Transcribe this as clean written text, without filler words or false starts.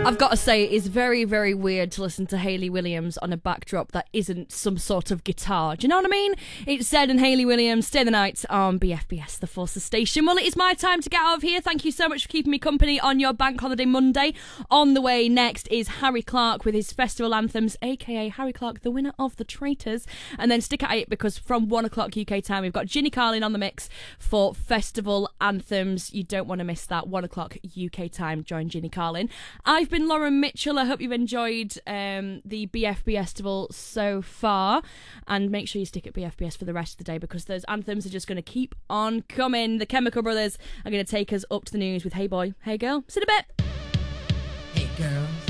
I've got to say, it is very, very weird to listen to Hayley Williams on a backdrop that isn't some sort of guitar. Do you know what I mean? It's Zed and Hayley Williams, Stay the Night on BFBS, the Forces Station. Well, it is my time to get out of here. Thank you so much for keeping me company on your Bank Holiday Monday. On the way next is Harry Clark with his festival anthems, aka Harry Clark, the winner of The Traitors. And then stick at it, because from 1 o'clock UK time, we've got Ginny Carlin on the mix for festival anthems. You don't want to miss that. 1 o'clock UK time, join Ginny Carlin. I've been Lauren Mitchell. I hope you've enjoyed the BFBS festival so far, and make sure you stick at BFBS for the rest of the day, because those anthems are just going to keep on coming. The Chemical Brothers are going to take us up to the news with Hey Boy, Hey Girl. See you in a bit. Hey girls,